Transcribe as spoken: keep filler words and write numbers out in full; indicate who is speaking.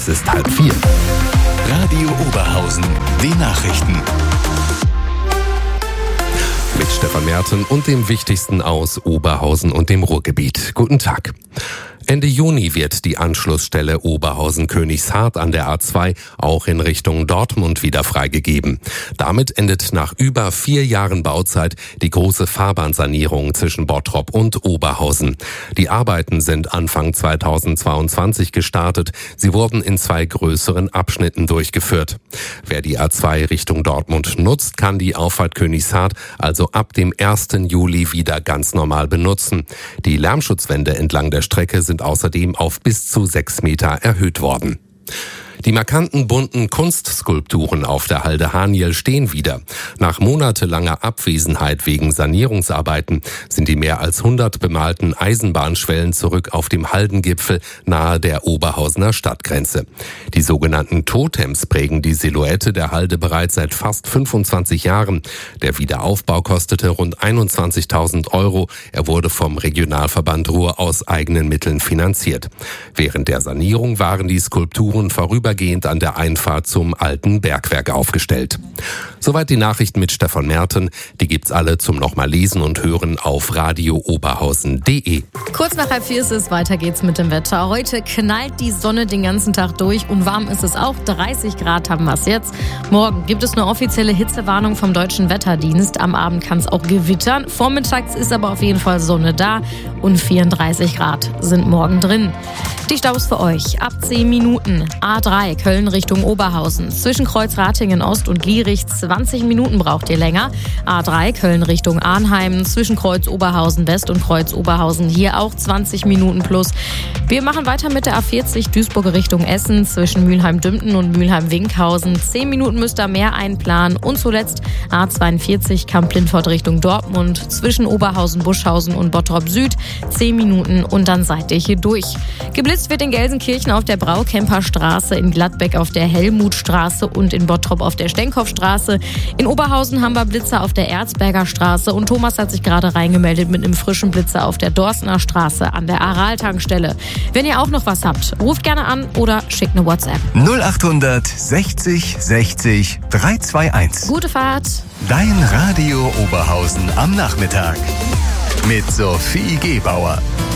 Speaker 1: Es ist halb vier.
Speaker 2: Radio Oberhausen, die Nachrichten.
Speaker 1: Mit Stefan Merten und dem Wichtigsten aus Oberhausen und dem Ruhrgebiet. Guten Tag. Ende Juni wird die Anschlussstelle Oberhausen-Königshardt an der A zwei auch in Richtung Dortmund wieder freigegeben. Damit endet nach über vier Jahren Bauzeit die große Fahrbahnsanierung zwischen Bottrop und Oberhausen. Die Arbeiten sind Anfang zweitausendzweiundzwanzig gestartet. Sie wurden in zwei größeren Abschnitten durchgeführt. Wer die A zwei Richtung Dortmund nutzt, kann die Auffahrt Königshardt also ab dem ersten Juli wieder ganz normal benutzen. Die Lärmschutzwände entlang der Strecke sind außerdem auf bis zu sechs Meter erhöht worden. Die markanten bunten Kunstskulpturen auf der Halde Haniel stehen wieder. Nach monatelanger Abwesenheit wegen Sanierungsarbeiten sind die mehr als hundert bemalten Eisenbahnschwellen zurück auf dem Haldengipfel nahe der Oberhausener Stadtgrenze. Die sogenannten Totems prägen die Silhouette der Halde bereits seit fast fünfundzwanzig Jahren. Der Wiederaufbau kostete rund einundzwanzigtausend Euro. Er wurde vom Regionalverband Ruhr aus eigenen Mitteln finanziert. Während der Sanierung waren die Skulpturen vorüber Vorübergehend an der Einfahrt zum alten Bergwerk aufgestellt. Soweit die Nachrichten mit Stefan Merten. Die gibt's alle zum nochmal lesen und hören auf radio oberhausen punkt de.
Speaker 3: Kurz nach halb vier ist es, weiter geht's mit dem Wetter. Heute knallt die Sonne den ganzen Tag durch und warm ist es auch. dreißig Grad haben wir es jetzt. Morgen gibt es eine offizielle Hitzewarnung vom Deutschen Wetterdienst. Am Abend kann es auch gewittern. Vormittags ist aber auf jeden Fall Sonne da und vierunddreißig Grad sind morgen drin. Die Staus für euch ab zehn Minuten. A drei Köln Richtung Oberhausen. Zwischen Kreuz Ratingen Ost und Lierich zwanzig Minuten braucht ihr länger. A drei Köln Richtung Arnheim. Zwischen Kreuz Oberhausen West und Kreuz Oberhausen hier auch zwanzig Minuten plus. Wir machen weiter mit der A vierzig Duisburg Richtung Essen. Zwischen Mülheim-Dümpten und Mülheim-Winkhausen. zehn Minuten müsst ihr mehr einplanen. Und zuletzt A zweiundvierzig Kamp-Lindfort Richtung Dortmund. Zwischen Oberhausen-Buschhausen und Bottrop Süd. zehn Minuten und dann seid ihr hier durch. Geblitzt wird in Gelsenkirchen auf der Braukemperstraße, in Gladbeck auf der Helmutstraße und in Bottrop auf der Stenkopfstraße. In Oberhausen haben wir Blitzer auf der Erzberger Straße und Thomas hat sich gerade reingemeldet mit einem frischen Blitzer auf der Dorstner Straße an der Aral-Tankstelle. Wenn ihr auch noch was habt, ruft gerne an oder schickt eine WhatsApp.
Speaker 2: null achthundert sechzig sechzig dreihunderteinundzwanzig.
Speaker 3: Gute Fahrt.
Speaker 2: Dein Radio Oberhausen am Nachmittag mit Sophie Gebauer.